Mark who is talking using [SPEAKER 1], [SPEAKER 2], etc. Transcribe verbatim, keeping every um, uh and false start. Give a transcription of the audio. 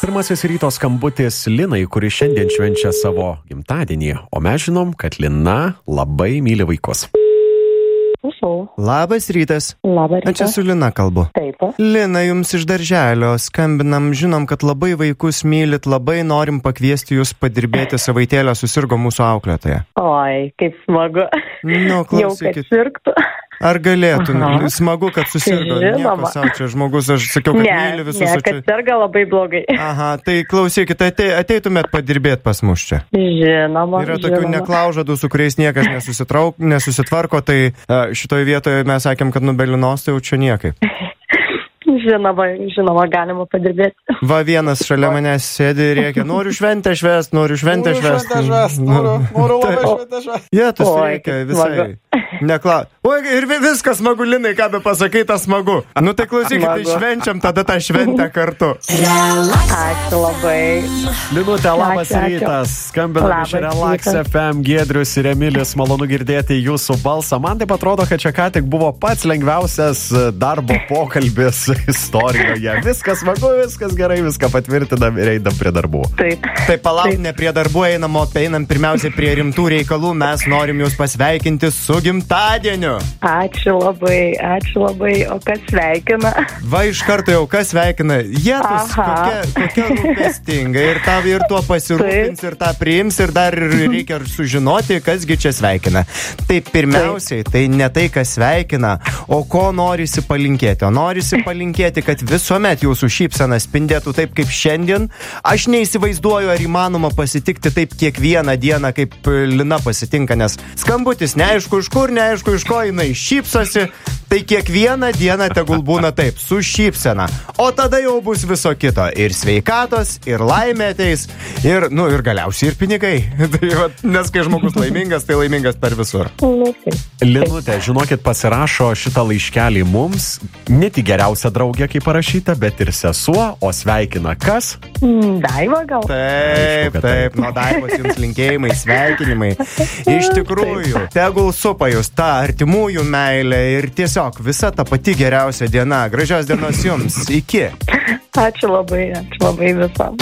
[SPEAKER 1] Pirmasis ryto skambutis Linai, kuri šiandien švenčia savo gimtadienį, o mes žinom, kad Lina labai myli vaikus.
[SPEAKER 2] Prašau.
[SPEAKER 3] Labas rytas.
[SPEAKER 2] Labas rytas.
[SPEAKER 3] Čia su Lina kalbu.
[SPEAKER 2] Taip.
[SPEAKER 3] Lina, jums iš darželio skambinam, žinom, kad labai vaikus mylit, labai norim pakviesti jūs padirbėti savaitėlę, susirgo mūsų auklėtoja.
[SPEAKER 2] Oi, kaip smagu.
[SPEAKER 3] Nu,
[SPEAKER 2] Jau, kad
[SPEAKER 3] klausykit.
[SPEAKER 2] sirgtų.
[SPEAKER 3] Ar galėtum?
[SPEAKER 2] Aha.
[SPEAKER 3] Smagu, kad susirgo. Nieko
[SPEAKER 2] Žinoma.
[SPEAKER 3] sau, čia žmogus, aš sakiau, kad
[SPEAKER 2] Ne,
[SPEAKER 3] myli visus.
[SPEAKER 2] ne,
[SPEAKER 3] o
[SPEAKER 2] kad
[SPEAKER 3] čia...
[SPEAKER 2] serga labai blogai.
[SPEAKER 3] Aha, tai klausykit, atei, ateitumėt padirbėti pas mus čia.
[SPEAKER 2] Žinoma,
[SPEAKER 3] Yra tokių
[SPEAKER 2] žinoma.
[SPEAKER 3] neklaužadų, su kuriais niekas nesusitrauk, nesusitvarko, tai a, šitoje vietoje mes sakėm, kad nubelinos, tai jau čia niekaip.
[SPEAKER 2] Žinoma, žinoma, galima padirbėti.
[SPEAKER 3] Va, vienas šalia manęs sėdi ir rėkia, noriu šventę švęst, noriu šventę švęst.
[SPEAKER 4] Noriu šventę švęst, noriu, noriu labai šventę švęst.
[SPEAKER 3] Jie, tas
[SPEAKER 2] Oi,
[SPEAKER 3] reikia
[SPEAKER 2] kaip
[SPEAKER 3] visai.
[SPEAKER 2] smagu.
[SPEAKER 3] Nekla... Oi, ir vi- viskas smagu, Linai, ką be pasakai, tas smagu. Nu tai klausykit, tai
[SPEAKER 2] Smagu.
[SPEAKER 3] švenčiam tada tą šventę kartu.
[SPEAKER 2] Ačiū labai.
[SPEAKER 1] Linutė, labas
[SPEAKER 2] Ačiū, ačiū.
[SPEAKER 1] rytas. Skambinam
[SPEAKER 2] Labas
[SPEAKER 1] iš Relax
[SPEAKER 2] rytas.
[SPEAKER 1] F M, Giedrius ir Emilis, malonu girdėti jūsų balsą. Man taip atrodo, kad čia ką tik buvo pats lengviausias darbo pokalbis istorijoje. Viskas smagu, viskas gerai, viską patvirtinam ir eidam prie darbų.
[SPEAKER 2] Taip.
[SPEAKER 3] Tai palauk, ne prie darbų einam, o einam pirmiausiai prie rimtų reikalų. Mes norim jūs pasveikinti su gimtadieniu.
[SPEAKER 2] Ačiū labai, ačiū labai. O kas sveikina?
[SPEAKER 3] Va, iš karto jau kas sveikina. Jėzus,
[SPEAKER 2] Aha.
[SPEAKER 3] kokia, kokia rūpestinga. Ir tą ir tuo pasirūpins, ir tą priims, ir dar reikia sužinoti, kasgi čia sveikina. Tai pirmiausiai, tai ne tai, kas sveikina, o ko norisi palinkėti. O norisi palinkėti, kad visuomet jūsų šypsena spindėtų taip, kaip šiandien. Aš neįsivaizduoju, ar įmanoma pasitikti taip kiekvieną dieną, kaip Lina pasitinka, nes skambutis neaišku iš kur, neaišku iš ko jinai šypsosi. Tai kiekvieną dieną tegul būna taip, su šypsena. O tada jau bus viso kito. Ir sveikatos, ir laimė ateis, ir, nu, ir galiausiai ir pinigai. Tai, va, nes kai žmogus laimingas, tai laimingas per visur.
[SPEAKER 2] Nu, taip.
[SPEAKER 1] Linutė, žinokit, pasirašo šitą laiškelį mums ne tik geriausia draugė, kaip parašyta, bet ir sesuo, o sveikina kas?
[SPEAKER 2] Mm, Daiva gal?
[SPEAKER 3] Taip,
[SPEAKER 1] Aišku, kad
[SPEAKER 3] taip, nuo Daivos jums linkėjimai, sveikinimai. Iš tikrųjų, tegul supa jūs tą artimųjų meilę ir tiesiog visa ta pati geriausia diena. Gražios dienos jums. Iki.
[SPEAKER 2] Ačiū labai, ačiū labai visam.